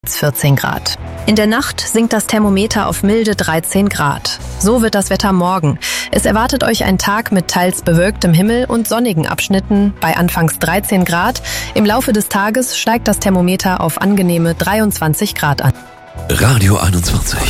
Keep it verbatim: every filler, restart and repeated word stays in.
vierzehn Grad. In der Nacht sinkt das Thermometer auf milde dreizehn Grad. So wird das Wetter morgen. Es erwartet euch ein Tag mit teils bewölktem Himmel und sonnigen Abschnitten bei anfangs dreizehn Grad. Im Laufe des Tages steigt das Thermometer auf angenehme dreiundzwanzig Grad an. Radio einundzwanzig.